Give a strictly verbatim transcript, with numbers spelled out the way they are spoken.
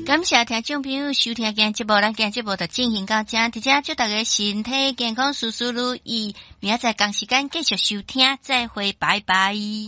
感谢听众朋友收听今节目，咱今节目就进行到这，伫遮祝大家身体健康，事事如意。明仔载同时间继续收听，再会，拜拜。